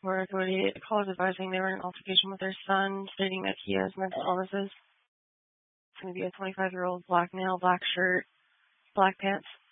Where authority callers advising they were in an altercation with their son, stating that he has mental illnesses. It's going to be a 25-year-old black male, black shirt, black pants.